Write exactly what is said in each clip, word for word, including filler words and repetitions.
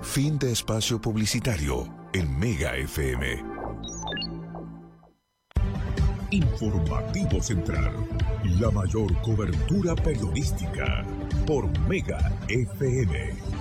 Fin de espacio publicitario en Mega F M. Informativo Central, la mayor cobertura periodística por Mega F M.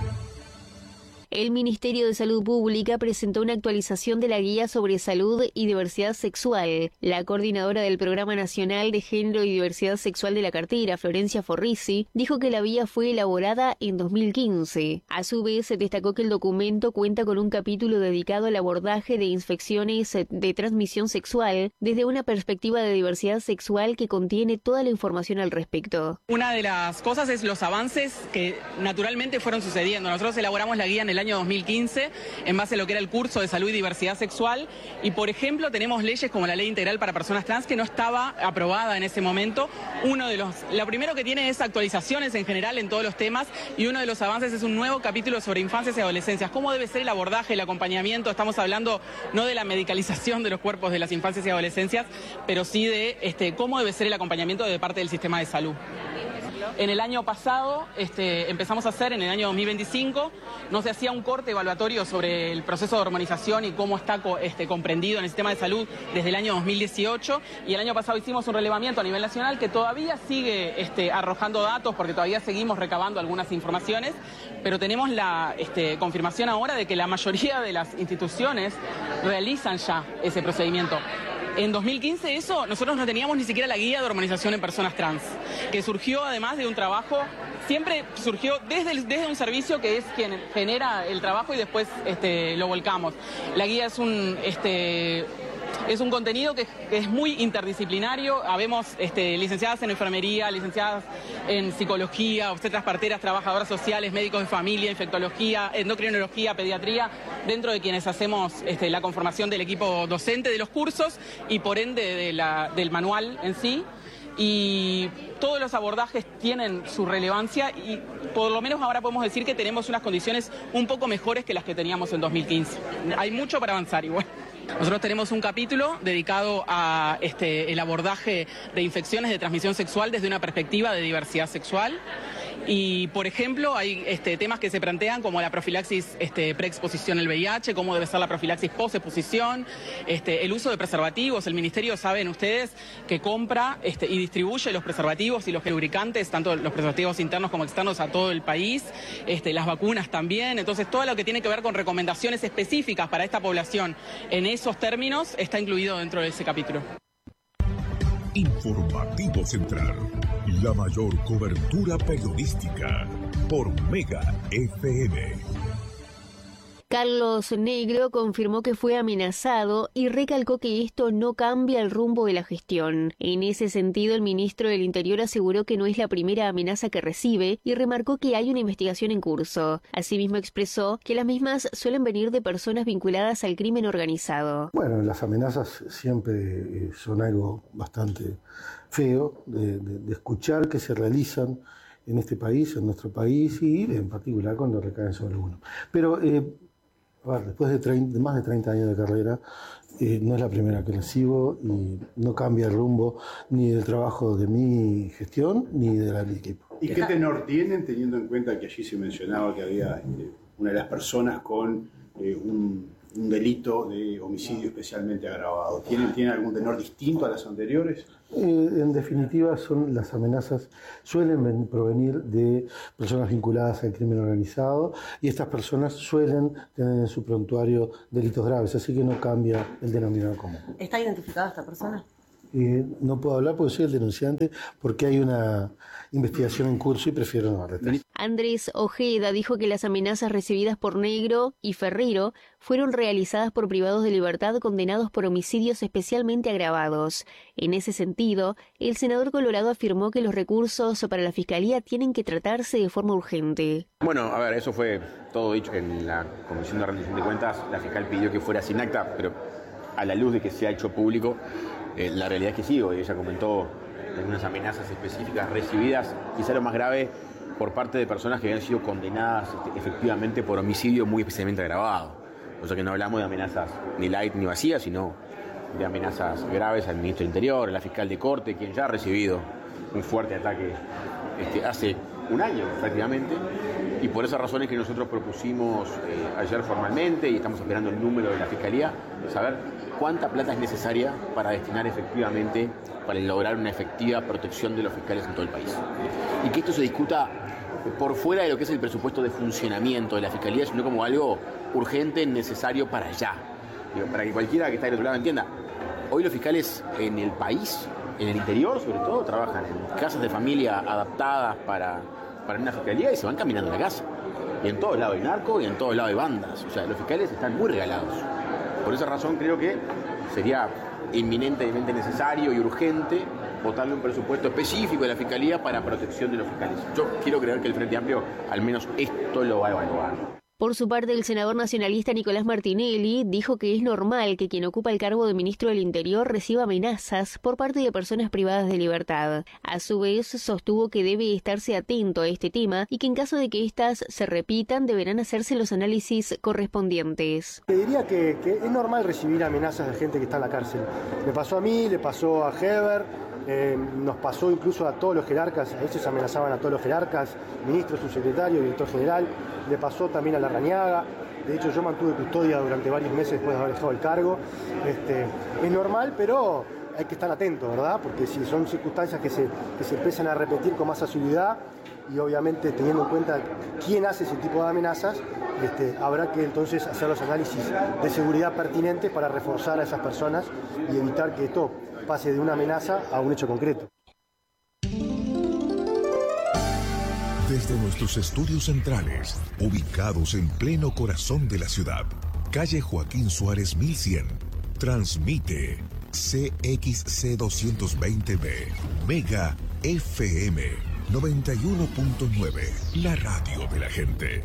El Ministerio de Salud Pública presentó una actualización de la Guía sobre Salud y Diversidad Sexual. La coordinadora del Programa Nacional de Género y Diversidad Sexual de la cartera, Florencia Forrisi, dijo que la guía fue elaborada en dos mil quince. A su vez, destacó que el documento cuenta con un capítulo dedicado al abordaje de infecciones de transmisión sexual desde una perspectiva de diversidad sexual que contiene toda la información al respecto. Una de las cosas es los avances que naturalmente fueron sucediendo. Nosotros elaboramos la guía en el año dos mil quince en base a lo que era el curso de salud y diversidad sexual y, por ejemplo, tenemos leyes como la Ley Integral para Personas Trans que no estaba aprobada en ese momento. Uno de los, lo primero que tiene es actualizaciones en general en todos los temas y uno de los avances es un nuevo capítulo sobre infancias y adolescencias. ¿Cómo debe ser el abordaje, el acompañamiento? Estamos hablando no de la medicalización de los cuerpos de las infancias y adolescencias, pero sí de este, cómo debe ser el acompañamiento de parte del sistema de salud. En el año pasado este, empezamos a hacer, en el año dos mil veinticinco, no se hacía un corte evaluatorio sobre el proceso de hormonización y cómo está este, comprendido en el sistema de salud desde el año dos mil dieciocho, y el año pasado hicimos un relevamiento a nivel nacional que todavía sigue este, arrojando datos porque todavía seguimos recabando algunas informaciones, pero tenemos la este, confirmación ahora de que la mayoría de las instituciones realizan ya ese procedimiento. En dos mil quince eso, nosotros no teníamos ni siquiera la guía de hormonización en personas trans, que surgió además de un trabajo, siempre surgió desde, el, desde un servicio que es quien genera el trabajo y después este, lo volcamos. La guía es un... Este, Es un contenido que, que es muy interdisciplinario. Habemos este, licenciadas en enfermería, licenciadas en psicología, obstetras parteras, trabajadoras sociales, médicos de familia, infectología, endocrinología, pediatría, dentro de quienes hacemos este, la conformación del equipo docente de los cursos y por ende de la, del manual en sí. Y todos los abordajes tienen su relevancia y por lo menos ahora podemos decir que tenemos unas condiciones un poco mejores que las que teníamos en dos mil quince. Hay mucho para avanzar igual. Nosotros tenemos un capítulo dedicado a este, el abordaje de infecciones de transmisión sexual desde una perspectiva de diversidad sexual. Y, por ejemplo, hay este, temas que se plantean como la profilaxis este, preexposición al V I H, cómo debe ser la profilaxis posexposición, este, el uso de preservativos. El Ministerio, saben ustedes, que compra este, y distribuye los preservativos y los lubricantes, tanto los preservativos internos como externos, a todo el país, este, las vacunas también. Entonces, todo lo que tiene que ver con recomendaciones específicas para esta población en esos términos está incluido dentro de ese capítulo. Informativo Central, la mayor cobertura periodística por Mega F M. Carlos Negro confirmó que fue amenazado y recalcó que esto no cambia el rumbo de la gestión. En ese sentido, el ministro del Interior aseguró que no es la primera amenaza que recibe y remarcó que hay una investigación en curso. Asimismo, expresó que las mismas suelen venir de personas vinculadas al crimen organizado. Bueno, las amenazas siempre son algo bastante feo de, de, de escuchar que se realizan en este país, en nuestro país, y en particular cuando recaen sobre uno. Pero eh, a ver, después de, treinta, de más de treinta años de carrera, eh, no es la primera que recibo y no cambia el rumbo ni del trabajo de mi gestión ni de la de mi equipo. ¿Y qué tenor tienen, teniendo en cuenta que allí se mencionaba que había eh, una de las personas con eh, un, un delito de homicidio especialmente agravado? ¿Tienen, ¿Tienen algún tenor distinto a las anteriores? Eh, en definitiva, son las amenazas suelen ven, provenir de personas vinculadas al crimen organizado y estas personas suelen tener en su prontuario delitos graves, así que no cambia el denominador común. ¿Está identificada esta persona? Eh, no puedo hablar porque soy el denunciante, porque hay una investigación en curso y prefiero no arrestar. Andrés Ojeda dijo que las amenazas recibidas por Negro y Ferrero fueron realizadas por privados de libertad condenados por homicidios especialmente agravados. En ese sentido, el senador colorado afirmó que los recursos para la Fiscalía tienen que tratarse de forma urgente. Bueno, a ver, eso fue todo dicho en la Comisión de Rendición de Cuentas. La fiscal pidió que fuera sin acta, pero a la luz de que se ha hecho público, Eh, la realidad es que sí, ella comentó algunas amenazas específicas recibidas, quizá lo más grave, por parte de personas que habían sido condenadas este, efectivamente por homicidio muy especialmente agravado. O sea que no hablamos de amenazas ni light ni vacías, sino de amenazas graves al ministro del Interior, a la fiscal de Corte, quien ya ha recibido un fuerte ataque este, hace un año prácticamente. Y por esas razones que nosotros propusimos eh, ayer formalmente, y estamos esperando el número de la Fiscalía, de saber cuánta plata es necesaria para destinar efectivamente, para lograr una efectiva protección de los fiscales en todo el país. Y que esto se discuta por fuera de lo que es el presupuesto de funcionamiento de la Fiscalía, sino como algo urgente, necesario para allá. Digo, para que cualquiera que está del otro lado entienda, hoy los fiscales en el país, en el interior sobre todo, trabajan en casas de familia adaptadas para, para una fiscalía y se van caminando a la casa. Y en todos lados hay narco y en todos lados hay bandas. O sea, los fiscales están muy regalados. Por esa razón creo que sería inminentemente necesario y urgente votarle un presupuesto específico de la Fiscalía para protección de los fiscales. Yo quiero creer que el Frente Amplio al menos esto lo va a evaluar. Por su parte, el senador nacionalista Nicolás Martinelli dijo que es normal que quien ocupa el cargo de ministro del Interior reciba amenazas por parte de personas privadas de libertad. A su vez, sostuvo que debe estarse atento a este tema y que en caso de que éstas se repitan, deberán hacerse los análisis correspondientes. Te diría que, que es normal recibir amenazas de gente que está en la cárcel. Le pasó a mí, le pasó a Heber. Eh, nos pasó incluso a todos los jerarcas, a veces amenazaban a todos los jerarcas, ministro, subsecretario, director general, le pasó también a Larrañaga. De hecho, yo mantuve custodia durante varios meses después de haber dejado el cargo. Este, es normal, pero hay que estar atento, ¿verdad? Porque si son circunstancias que se, que se empiezan a repetir con más asiduidad, y obviamente teniendo en cuenta quién hace ese tipo de amenazas, este, habrá que entonces hacer los análisis de seguridad pertinentes para reforzar a esas personas y evitar que esto pase de una amenaza a un hecho concreto. Desde nuestros estudios centrales, ubicados en pleno corazón de la ciudad, calle Joaquín Suárez mil cien, transmite C X C doscientos veinte B, Mega F M noventa y uno punto nueve, la radio de la gente.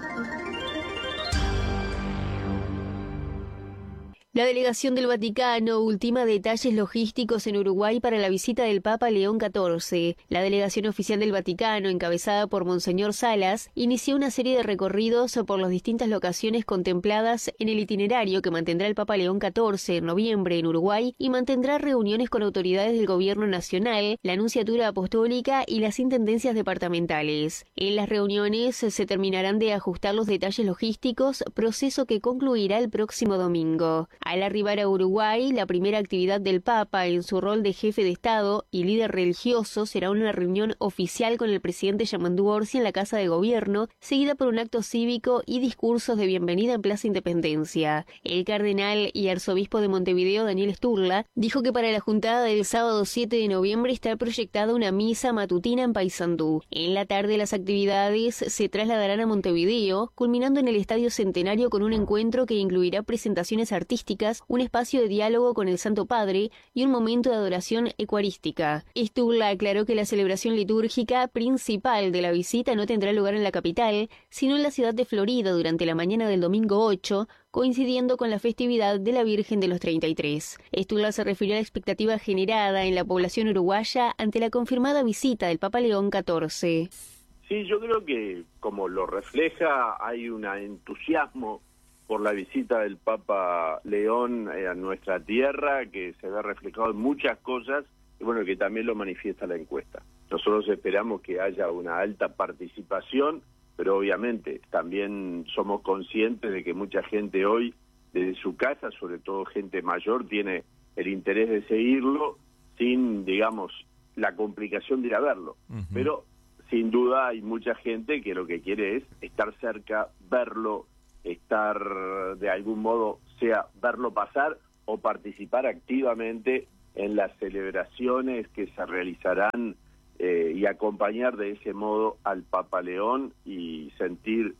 La delegación del Vaticano ultima detalles logísticos en Uruguay para la visita del Papa León catorce. La delegación oficial del Vaticano, encabezada por Monseñor Salas, inició una serie de recorridos por las distintas locaciones contempladas en el itinerario que mantendrá el Papa León catorce en noviembre en Uruguay y mantendrá reuniones con autoridades del Gobierno Nacional, la Nunciatura Apostólica y las intendencias departamentales. En las reuniones se terminarán de ajustar los detalles logísticos, proceso que concluirá el próximo domingo. Al arribar a Uruguay, la primera actividad del Papa en su rol de jefe de Estado y líder religioso será una reunión oficial con el presidente Yamandú Orsi en la Casa de Gobierno, seguida por un acto cívico y discursos de bienvenida en Plaza Independencia. El cardenal y arzobispo de Montevideo, Daniel Sturla, dijo que para la juntada del sábado siete de noviembre está proyectada una misa matutina en Paysandú. En la tarde las actividades se trasladarán a Montevideo, culminando en el Estadio Centenario con un encuentro que incluirá presentaciones artísticas, un espacio de diálogo con el Santo Padre y un momento de adoración eucarística. Sturla aclaró que la celebración litúrgica principal de la visita no tendrá lugar en la capital, sino en la ciudad de Florida durante la mañana del domingo ocho, coincidiendo con la festividad de la Virgen de los treinta y tres. Sturla se refirió a la expectativa generada en la población uruguaya ante la confirmada visita del Papa León catorce. Sí, yo creo que, como lo refleja, hay un entusiasmo por la visita del Papa León a nuestra tierra, que se ve reflejado en muchas cosas, y bueno, que también lo manifiesta la encuesta. Nosotros esperamos que haya una alta participación, pero obviamente también somos conscientes de que mucha gente hoy, desde su casa, sobre todo gente mayor, tiene el interés de seguirlo sin, digamos, la complicación de ir a verlo. Uh-huh. Pero sin duda hay mucha gente que lo que quiere es estar cerca, verlo, estar de algún modo, sea verlo pasar o participar activamente en las celebraciones que se realizarán eh, y acompañar de ese modo al Papa León y sentir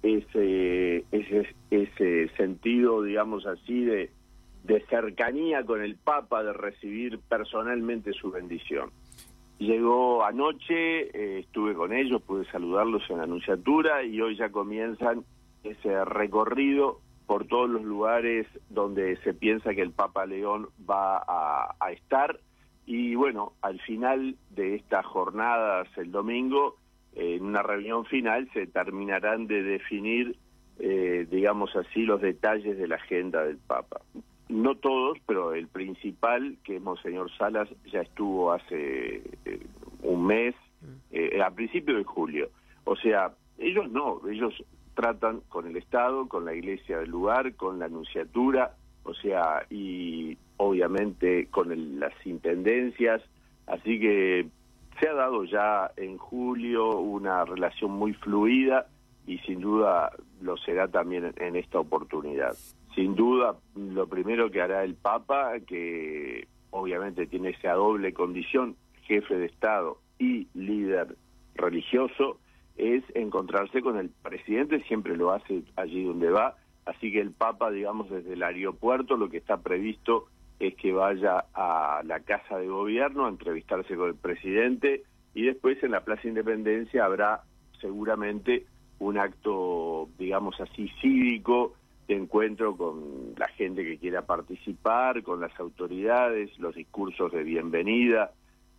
ese ese ese sentido, digamos así, de, de cercanía con el Papa, de recibir personalmente su bendición. Llegó anoche, eh, estuve con ellos, pude saludarlos en la Nunciatura y hoy ya comienzan ese recorrido por todos los lugares donde se piensa que el Papa León va a, a estar. Y bueno, al final de estas jornadas, el domingo, eh, en una reunión final, se terminarán de definir, eh, digamos así, los detalles de la agenda del Papa. No todos, pero el principal, que es Monseñor Salas, ya estuvo hace eh, un mes, eh, a principios de julio. O sea, Ellos no, ellos tratan con el Estado, con la iglesia del lugar, con la nunciatura, o sea, y obviamente con el, las intendencias, así que se ha dado ya en julio una relación muy fluida y sin duda lo será también en, en esta oportunidad. Sin duda, lo primero que hará el Papa, que obviamente tiene esa doble condición, jefe de Estado y líder religioso, es encontrarse con el presidente, siempre lo hace allí donde va, así que el Papa, digamos, desde el aeropuerto, lo que está previsto es que vaya a la Casa de Gobierno a entrevistarse con el presidente, y después en la Plaza Independencia habrá seguramente un acto, digamos así, cívico, de encuentro con la gente que quiera participar, con las autoridades, los discursos de bienvenida.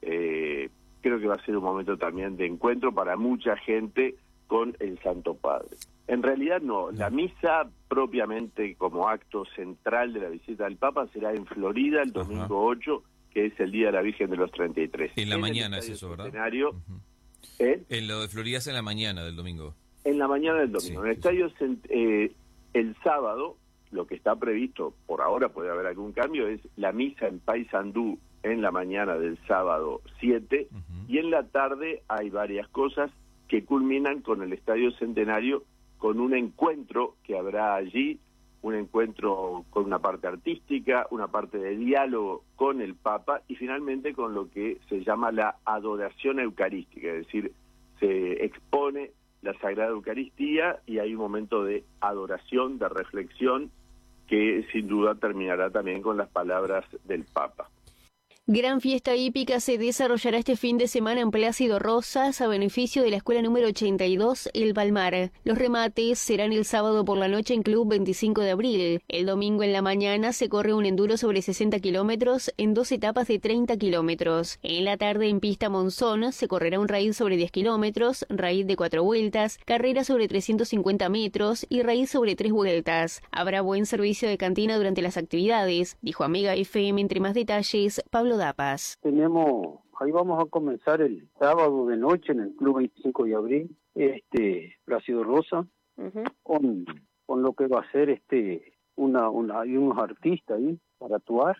Eh, creo que va a ser un momento también de encuentro para mucha gente con el Santo Padre. En realidad no, la misa propiamente como acto central de la visita del Papa será en Florida el domingo Ajá. ocho, que es el Día de la Virgen de los treinta y tres. En la en mañana es eso, ¿verdad? Uh-huh. ¿Eh? En lo de Florida es en la mañana del domingo. En la mañana del domingo. Sí, en el sí, estadio sí. Eh, el sábado, lo que está previsto, por ahora puede haber algún cambio, es la misa en Paysandú en la mañana del sábado siete, uh-huh. y en la tarde hay varias cosas que culminan con el Estadio Centenario, con un encuentro que habrá allí, un encuentro con una parte artística, una parte de diálogo con el Papa, y finalmente con lo que se llama la adoración eucarística, es decir, se expone la Sagrada Eucaristía y hay un momento de adoración, de reflexión, que sin duda terminará también con las palabras del Papa. Gran fiesta hípica se desarrollará este fin de semana en Plácido Rosas a beneficio de la escuela número ochenta y dos, El Palmar. Los remates serán el sábado por la noche en Club veinticinco de abril. El domingo en la mañana se corre un enduro sobre sesenta kilómetros en dos etapas de treinta kilómetros. En la tarde en pista Monzón se correrá un raíz sobre diez kilómetros, raíz de cuatro vueltas, carrera sobre trescientos cincuenta metros y raíz sobre tres vueltas. Habrá buen servicio de cantina durante las actividades, dijo a Mega F M. Entre más detalles, Pablo Dapas. Tenemos, ahí vamos a comenzar el sábado de noche en el Club veinticinco de abril, este, Plácido Rosa, uh-huh. con, con lo que va a ser este, una, una, hay unos artistas ahí para actuar,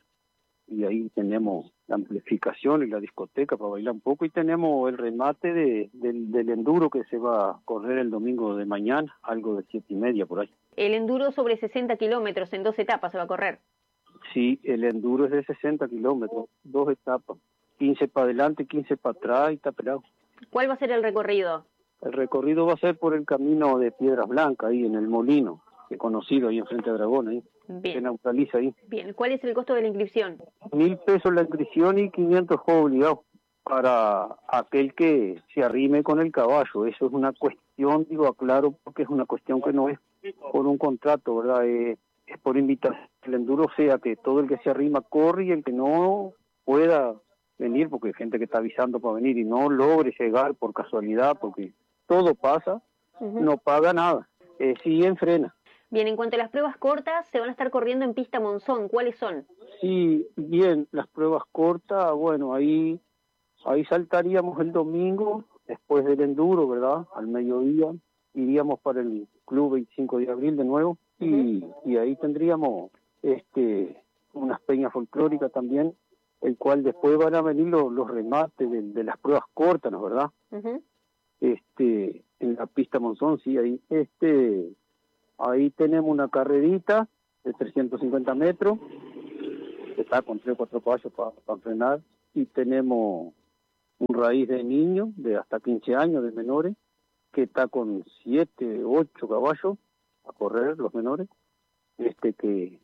y ahí tenemos la amplificación y la discoteca para bailar un poco, y tenemos el remate de, del, del enduro que se va a correr el domingo de mañana, algo de siete y media por ahí. El enduro sobre sesenta kilómetros en dos etapas se va a correr. Sí, el enduro es de sesenta kilómetros, dos etapas, quince para adelante, quince para atrás y está pelado. ¿Cuál va a ser el recorrido? El recorrido va a ser por el camino de Piedras Blancas, ahí en el Molino, que conocido ahí enfrente de Dragón, ahí, Bien. Se neutraliza ahí. Bien, ¿cuál es el costo de la inscripción? Mil pesos la inscripción y quinientos juegos obligados para aquel que se arrime con el caballo. Eso es una cuestión, digo, aclaro, porque es una cuestión que no es por un contrato, ¿verdad? Eh, es por invitación. El enduro sea que todo el que se arrima corre, y el que no pueda venir, porque hay gente que está avisando para venir y no logre llegar por casualidad, porque todo pasa, uh-huh. no paga nada, eh, sí enfrena. Bien, en cuanto a las pruebas cortas, se van a estar corriendo en pista Monzón, ¿cuáles son? Sí, bien, las pruebas cortas, bueno, ahí, ahí saltaríamos el domingo, después del enduro, ¿verdad? Al mediodía, iríamos para el Club veinticinco de abril de nuevo, uh-huh. y, y ahí tendríamos este unas peñas folclóricas también, el cual después van a venir los, los remates de, de las pruebas cortas, ¿no? ¿Verdad? Uh-huh. Este, en la pista Monzón, sí, ahí, este, ahí tenemos una carrerita de trescientos cincuenta metros, que está con tres o cuatro caballos para pa frenar, y tenemos un raíz de niños, de hasta quince años, de menores, que está con siete, ocho caballos a correr, los menores, este que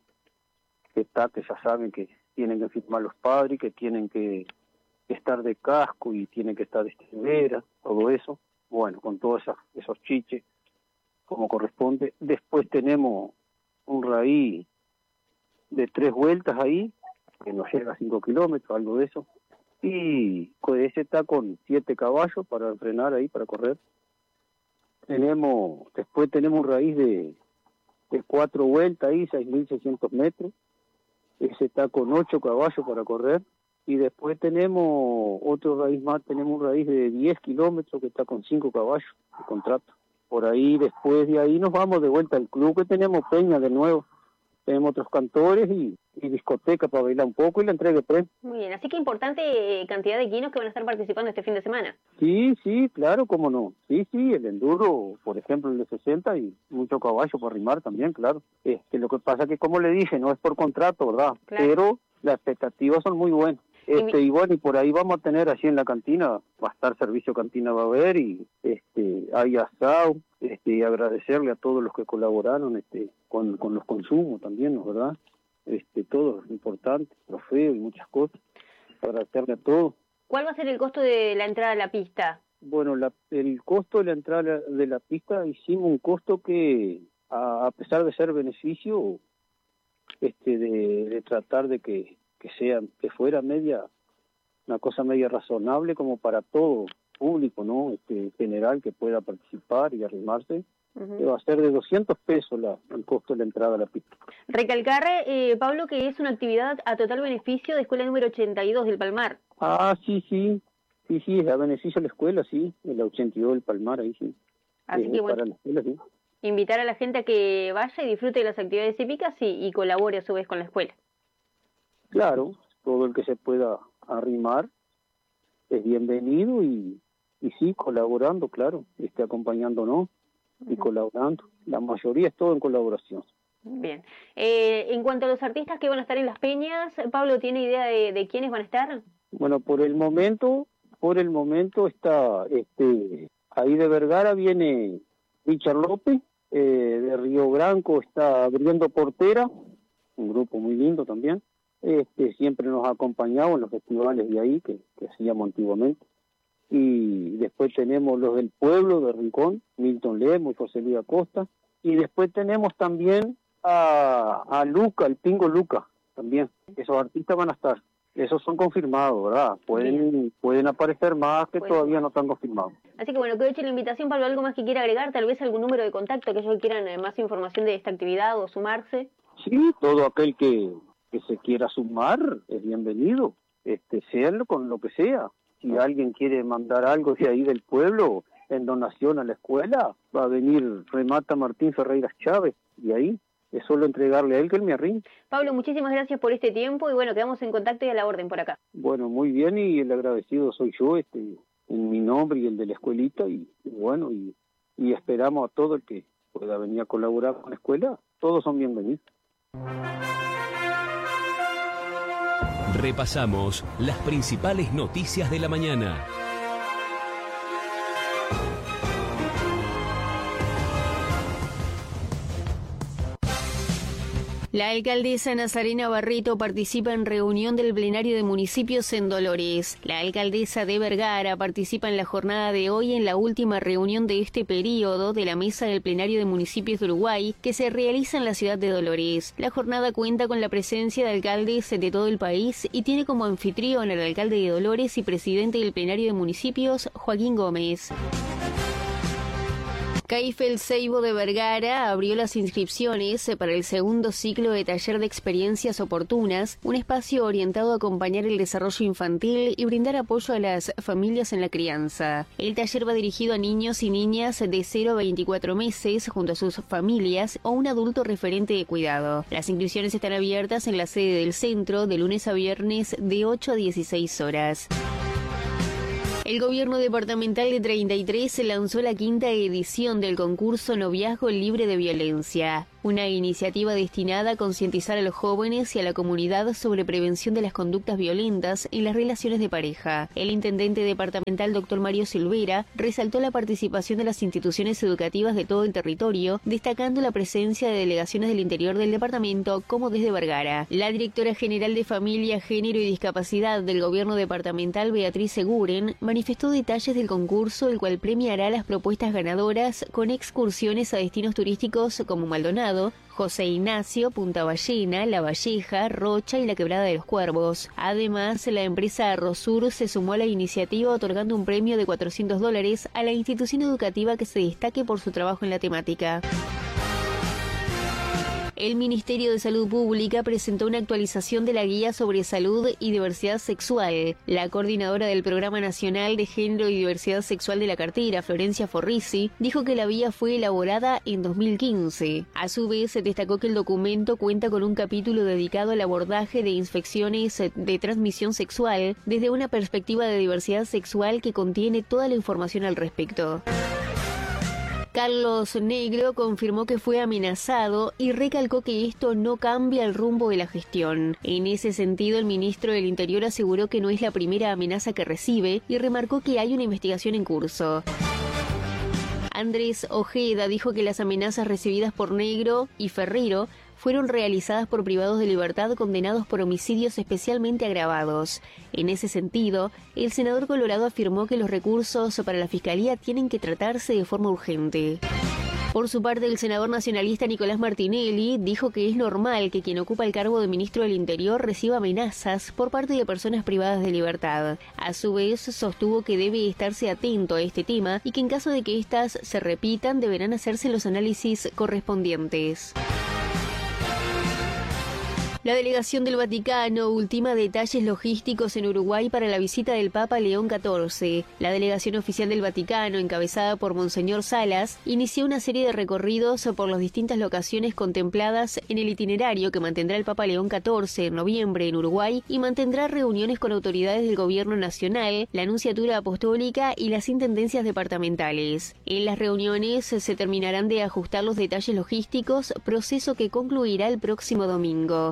que está, que ya saben que tienen que firmar los padres, que tienen que estar de casco y tienen que estar de estribera, todo eso, bueno, con todos esos, esos chiches, como corresponde. Después tenemos un raíz de tres vueltas ahí, que nos llega a cinco kilómetros, algo de eso, y ese está con siete caballos para frenar ahí, para correr. Tenemos, después tenemos un raíz de, de cuatro vueltas ahí, seis mil seiscientos metros, ese está con ocho caballos para correr, y después tenemos otro raíz más, tenemos un raíz de diez kilómetros que está con cinco caballos de contrato. por ahí después de ahí nos vamos de vuelta al club, que tenemos peña de nuevo. Tenemos otros cantores y, y discoteca para bailar un poco y la entrega de premios. Muy bien, así que importante cantidad de equinos que van a estar participando este fin de semana. Sí, sí, claro, cómo no. Sí, sí, el enduro, por ejemplo, el de sesenta y mucho caballo para rimar también, claro. Este, lo que pasa que, como le dije, no es por contrato, ¿verdad? Claro. Pero las expectativas son muy buenas. Este, y bueno, y por ahí vamos a tener así en la cantina, va a estar servicio cantina, va a haber, y este, hay asado, este, y agradecerle a todos los que colaboraron este, con, con los consumos también, ¿no? ¿Verdad? Este, todo es importante, trofeo y muchas cosas, agradecerle a todos. ¿Cuál va a ser el costo de la entrada a la pista? Bueno, la, el costo de la entrada de la pista, hicimos un costo que, a, a pesar de ser beneficio, este, de, de tratar de que que sea, que fuera media, una cosa media razonable como para todo público, ¿no? Este, general que pueda participar y arrimarse. Uh-huh. Va a ser de doscientos pesos la, el costo de la entrada a la pista. Recalcar, eh, Pablo, que es una actividad a total beneficio de escuela número ochenta y dos del Palmar. Ah, sí, sí, sí, sí, es a beneficio de la escuela, sí, de la ochenta y dos del Palmar, ahí sí. Así eh, que bueno, para la escuela, sí. Invitar a la gente a que vaya y disfrute de las actividades hípicas y, y colabore a su vez con la escuela. Claro, todo el que se pueda arrimar es bienvenido y, y sí, colaborando, claro, esté acompañándonos y colaborando. La mayoría es todo en colaboración. Bien. Eh, en cuanto a los artistas que van a estar en las peñas, Pablo, ¿tiene idea de, de quiénes van a estar? Bueno, por el momento, por el momento está, este, ahí de Vergara viene Richard López, eh, de Río Branco está Abriendo Portera, un grupo muy lindo también. Este, siempre nos ha acompañado en los festivales de ahí, que, que hacíamos antiguamente. Y después tenemos los del pueblo, de Rincón, Milton Lemos y José Luis Acosta. Y después tenemos también a, a Luca, el Pingo Luca, también. Esos artistas van a estar. Esos son confirmados, ¿verdad? Pueden pueden aparecer más que pues, todavía no están confirmados. Así que bueno, que hecho la invitación, Pablo, ¿algo más que quiera agregar? Tal vez algún número de contacto, que ellos quieran eh, más información de esta actividad o sumarse. Sí, todo aquel que... que se quiera sumar, es bienvenido, este, sea con lo que sea. Si alguien quiere mandar algo de ahí del pueblo, en donación a la escuela, va a venir Remata Martín Ferreiras Chávez, y ahí es solo entregarle a él que él me arrime. Pablo, muchísimas gracias por este tiempo, y bueno, quedamos en contacto y a la orden por acá. Bueno, muy bien, y el agradecido soy yo, este, en mi nombre y el de la escuelita, y, y bueno, y, y esperamos a todo el que pueda venir a colaborar con la escuela, todos son bienvenidos. Repasamos las principales noticias de la mañana. La alcaldesa Nazarena Barreto participa en reunión del plenario de municipios en Dolores. La alcaldesa de Vergara participa en la jornada de hoy en la última reunión de este periodo de la mesa del plenario de municipios de Uruguay que se realiza en la ciudad de Dolores. La jornada cuenta con la presencia de alcaldes de todo el país y tiene como anfitrión al alcalde de Dolores y presidente del plenario de municipios, Joaquín Gómez. Caifel Seibo de Vergara abrió las inscripciones para el segundo ciclo de taller de experiencias oportunas, un espacio orientado a acompañar el desarrollo infantil y brindar apoyo a las familias en la crianza. El taller va dirigido a niños y niñas de cero a veinticuatro meses junto a sus familias o un adulto referente de cuidado. Las inscripciones están abiertas en la sede del centro de lunes a viernes de ocho a dieciséis horas. El gobierno departamental de treinta y tres lanzó la quinta edición del concurso Noviazgo Libre de Violencia, una iniciativa destinada a concientizar a los jóvenes y a la comunidad sobre prevención de las conductas violentas en las relaciones de pareja. El intendente departamental, doctor Mario Silvera, resaltó la participación de las instituciones educativas de todo el territorio, destacando la presencia de delegaciones del interior del departamento, como desde Vergara. La directora general de Familia, Género y Discapacidad del gobierno departamental, Beatriz Seguren, manifestó detalles del concurso, el cual premiará las propuestas ganadoras con excursiones a destinos turísticos como Maldonado, José Ignacio, Punta Ballena, La Valleja, Rocha y la Quebrada de los Cuervos. Además, la empresa Arrosur se sumó a la iniciativa otorgando un premio de cuatrocientos dólares a la institución educativa que se destaque por su trabajo en la temática. El Ministerio de Salud Pública presentó una actualización de la Guía sobre Salud y Diversidad Sexual. La coordinadora del Programa Nacional de Género y Diversidad Sexual de la cartera, Florencia Forrisi, dijo que la guía fue elaborada en dos mil quince. A su vez, se destacó que el documento cuenta con un capítulo dedicado al abordaje de infecciones de transmisión sexual desde una perspectiva de diversidad sexual que contiene toda la información al respecto. Carlos Negro confirmó que fue amenazado y recalcó que esto no cambia el rumbo de la gestión. En ese sentido, el ministro del Interior aseguró que no es la primera amenaza que recibe y remarcó que hay una investigación en curso. Andrés Ojeda dijo que las amenazas recibidas por Negro y Ferrero fueron realizadas por privados de libertad condenados por homicidios especialmente agravados. En ese sentido, el senador colorado afirmó que los recursos para la Fiscalía tienen que tratarse de forma urgente. Por su parte, el senador nacionalista Nicolás Martinelli dijo que es normal que quien ocupa el cargo de ministro del Interior reciba amenazas por parte de personas privadas de libertad. A su vez, sostuvo que debe estarse atento a este tema y que en caso de que éstas se repitan, deberán hacerse los análisis correspondientes. La delegación del Vaticano ultima detalles logísticos en Uruguay para la visita del Papa León catorce. La delegación oficial del Vaticano, encabezada por Monseñor Salas, inició una serie de recorridos por las distintas locaciones contempladas en el itinerario que mantendrá el Papa León catorce en noviembre en Uruguay y mantendrá reuniones con autoridades del Gobierno Nacional, la Nunciatura Apostólica y las intendencias departamentales. En las reuniones se terminarán de ajustar los detalles logísticos, proceso que concluirá el próximo domingo.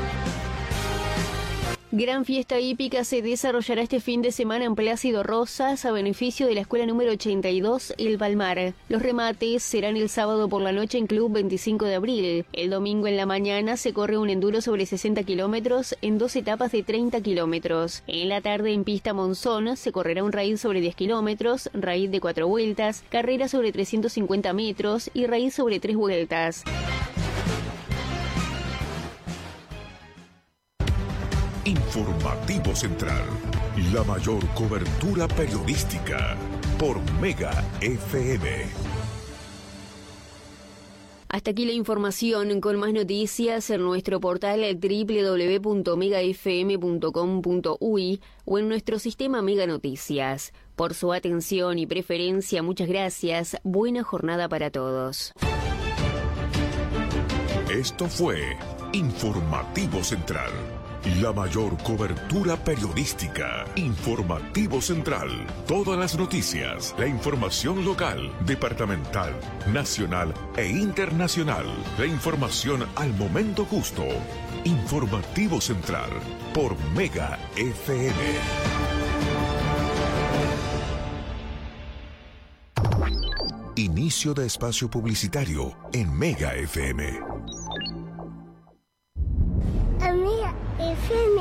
Gran fiesta hípica se desarrollará este fin de semana en Plácido Rosas a beneficio de la escuela número ochenta y dos El Palmar. Los remates serán el sábado por la noche en Club veinticinco de abril. El domingo en la mañana se corre un enduro sobre sesenta kilómetros en dos etapas de treinta kilómetros. En la tarde en pista Monzón se correrá un raíz sobre diez kilómetros, raíz de cuatro vueltas, carrera sobre trescientos cincuenta metros y raíz sobre tres vueltas. Informativo Central, la mayor cobertura periodística por Mega F M. Hasta aquí la información. Con más noticias en nuestro portal doble u doble u doble u punto mega f m punto com punto u y o en nuestro sistema Mega Noticias. Por su atención y preferencia, muchas gracias. Buena jornada para todos. Esto fue Informativo Central. La mayor cobertura periodística. Informativo Central. Todas las noticias, la información local, departamental, nacional e internacional. La información al momento justo. Informativo Central por Mega F M. Inicio de espacio publicitario en Mega F M. Mega F M.